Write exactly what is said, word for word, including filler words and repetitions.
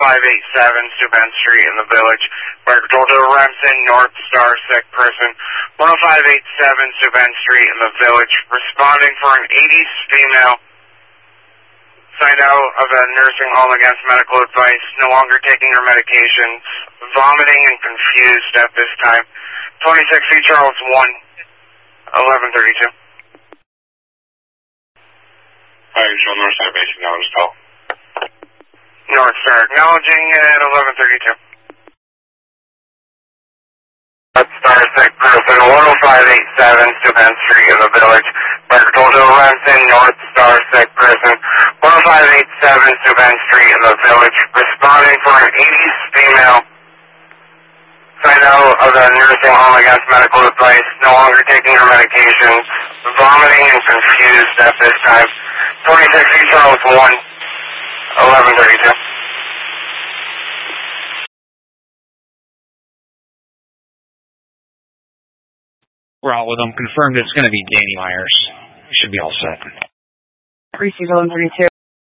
five eight seven Steuben Street in the Village. Fire Control to Remsen, North Star, sick person. one oh five eight seven Steuben Street in the Village. Responding for an eighties female. Signed out of a nursing home against medical advice. No longer taking her medications. Vomiting and confused at this time. twenty-six C Charles one, eleven thirty-two. Fire Control North Star Base, acknowledge call. North Star acknowledging at eleven thirty-two. North Star sick person, one oh five eight seven Steuben Street in the Village. Fire Control to Remsen, North Star sick person, one oh five eight seven Steuben Street in the Village. Responding for an eighties female. Signed out of a nursing home against medical advice. No longer taking her medications. Vomiting and confused at this time. twenty-six C Charles one, eleven thirty-two. We're all with them. Confirmed it's going to be Danny Myers. Should be all set. Receive eleven thirty-two.